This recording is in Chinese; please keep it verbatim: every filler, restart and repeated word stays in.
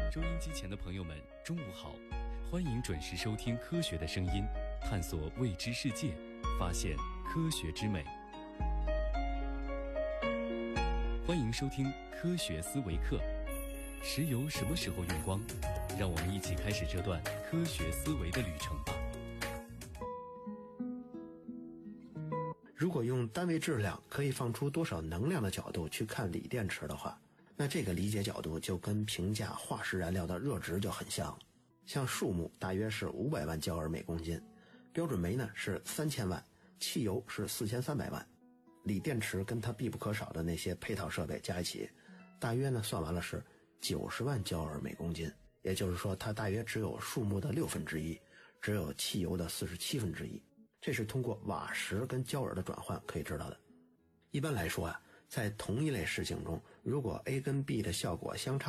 收音机前的朋友们，中午好，欢迎准时收听《科学的声音》，探索未知世界，发现科学之美。欢迎收听科学思维课。石油什么时候用光？让我们一起开始这段科学思维的旅程吧。 如果用单位质量可以放出多少能量的角度去看锂电池的话，那这个理解角度就跟评价化石燃料的热值就很像。像树木大约是五百万焦耳每公斤，标准煤呢是三千万，汽油是四千三百万，锂电池跟它必不可少的那些配套设备加一起，大约呢算完了是九十万焦耳每公斤，也就是说它大约只有树木的六分之一，只有汽油的四十七分之一。这是通过瓦时跟焦耳的转换可以知道的。一般来说啊，在同一类事情中，如果 A 跟 B 的效果相差